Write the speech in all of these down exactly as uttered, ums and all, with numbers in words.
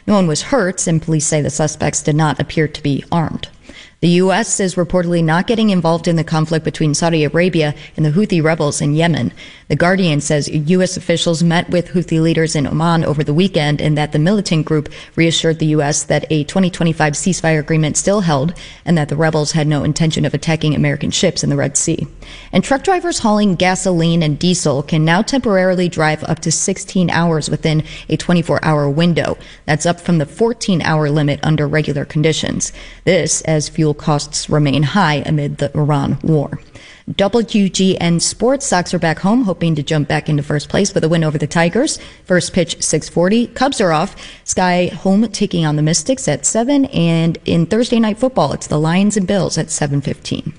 No one was hurt, and police say the suspects did not appear to be armed. The U S is reportedly not getting involved in the conflict between Saudi Arabia and the Houthi rebels in Yemen. The Guardian says U S officials met with Houthi leaders in Oman over the weekend and that the militant group reassured the U S that a twenty twenty-five ceasefire agreement still held and that the rebels had no intention of attacking American ships in the Red Sea. And truck drivers hauling gasoline and diesel can now temporarily drive up to sixteen hours within a twenty-four hour window. That's up from the fourteen hour limit under regular conditions. This as fuel costs remain high amid the Iran war. W G N Sports, Sox are back home, hoping to jump back into first place with a win over the Tigers. First pitch, six forty. Cubs are off. Sky home taking on the Mystics at seven. And in Thursday Night Football, it's the Lions and Bills at seven fifteen.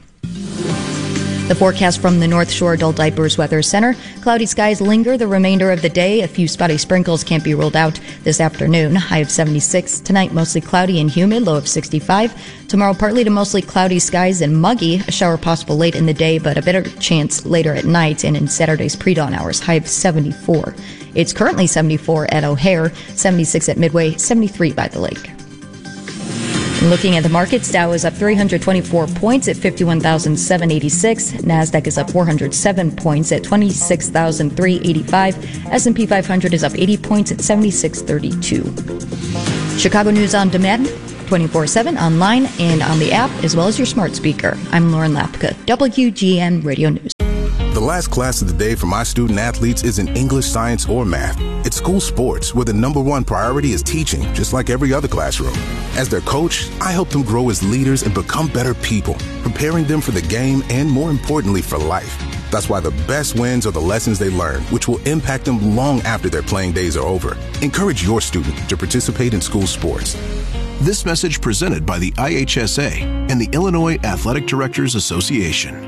The forecast from the North Shore Adult Diapers Weather Center. Cloudy skies linger the remainder of the day. A few spotty sprinkles can't be ruled out this afternoon. High of seventy-six. Tonight, mostly cloudy and humid. Low of sixty-five. Tomorrow, partly to mostly cloudy skies and muggy. A shower possible late in the day, but a better chance later at night and in Saturday's pre-dawn hours. High of seventy-four. It's currently seventy-four at O'Hare, seventy-six at Midway, seventy-three by the lake. Looking at the markets, Dow is up three hundred twenty-four points at fifty-one thousand seven hundred eighty-six. NASDAQ is up four hundred seven points at twenty-six thousand three hundred eighty-five. S and P five hundred is up eighty points at seventy-six thirty-two. Chicago News on Demand, twenty-four seven, online and on the app, as well as your smart speaker. I'm Lauren Lapka, W G N Radio News. The last class of the day for my student athletes isn't English, science, or math. It's school sports, where the number one priority is teaching, just like every other classroom. As their coach, I help them grow as leaders and become better people, preparing them for the game and, more importantly, for life. That's why the best wins are the lessons they learn, which will impact them long after their playing days are over. Encourage your student to participate in school sports. This message presented by the I H S A and the Illinois Athletic Directors Association.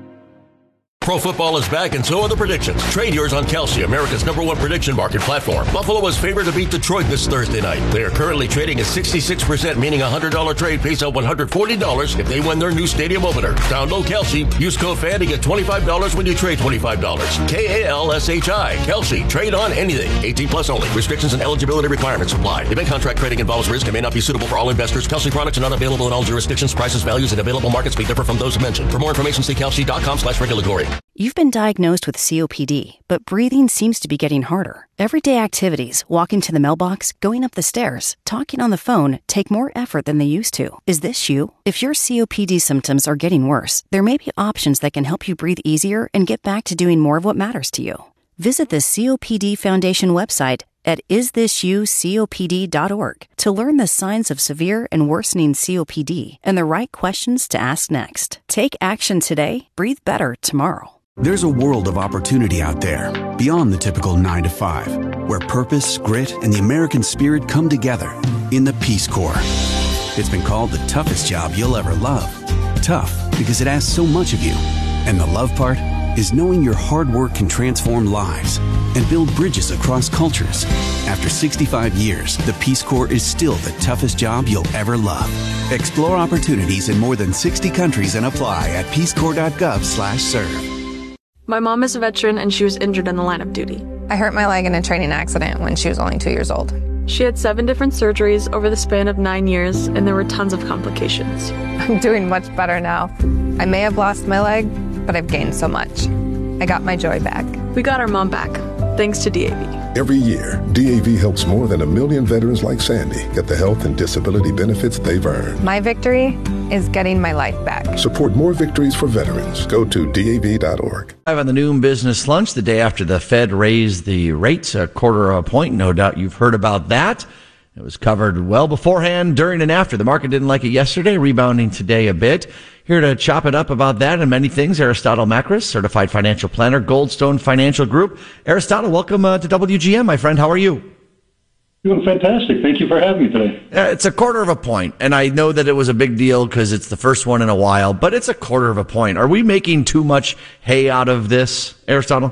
Pro football is back, and so are the predictions. Trade yours on Kalshi, America's number one prediction market platform. Buffalo is favored to beat Detroit this Thursday night. They are currently trading at sixty-six percent, meaning a one hundred dollars trade pays out one hundred forty dollars if they win their new stadium opener. Download Kalshi. Use code F A N to get twenty-five dollars when you trade twenty-five dollars. K A L S H I. Kalshi. Trade on anything. eighteen plus only. Restrictions and eligibility requirements apply. Event contract trading involves risk and may not be suitable for all investors. Kalshi products are not available in all jurisdictions. Prices, values, and available markets may differ from those mentioned. For more information, see kalshi.com slash regulatory. You've been diagnosed with C O P D, but breathing seems to be getting harder. Everyday activities, walking to the mailbox, going up the stairs, talking on the phone, take more effort than they used to. Is this you? If your C O P D symptoms are getting worse, there may be options that can help you breathe easier and get back to doing more of what matters to you. Visit the C O P D Foundation website at is this you copd dot org to learn the signs of severe and worsening C O P D and the right questions to ask next. Take action today, breathe better tomorrow. There's a world of opportunity out there, beyond the typical nine to five, where purpose, grit, and the American spirit come together in the Peace Corps. It's been called the toughest job you'll ever love. Tough because it asks so much of you. And the love part is knowing your hard work can transform lives and build bridges across cultures. After sixty-five years, the Peace Corps is still the toughest job you'll ever love. Explore opportunities in more than sixty countries and apply at peacecorps.gov slash serve. My mom is a veteran and she was injured in the line of duty. I hurt my leg in a training accident when she was only two years old. She had seven different surgeries over the span of nine years and there were tons of complications. I'm doing much better now. I may have lost my leg, but I've gained so much. I got my joy back. We got our mom back, thanks to D A V. Every year, D A V helps more than a million veterans like Sandy get the health and disability benefits they've earned. My victory is getting my life back. Support more victories for veterans. Go to D A V dot org. Live on the Noon Business Lunch, the day after the Fed raised the rates a quarter of a point. No doubt you've heard about that. It was covered well beforehand, during, and after. The market didn't like it yesterday, rebounding today a bit. Here to chop it up about that and many things, Aristotle Makris, certified financial planner, Goldstone Financial Group. Aristotle, welcome uh, to W G M, my friend. How are you? Doing fantastic. Thank you for having me today. Uh, it's a quarter of a point, and I know that it was a big deal because it's the first one in a while, but it's a quarter of a point. Are we making too much hay out of this, Aristotle?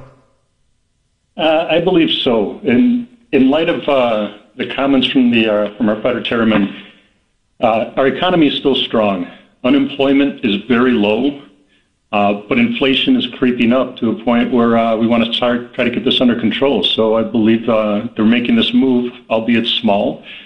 Uh, I believe so. In in light of uh, the comments from the uh, from our Fed chairman, uh, our economy is still strong. Unemployment is very low, uh, but inflation is creeping up to a point where uh, we want to start try to get this under control. So I believe uh, they're making this move, albeit small,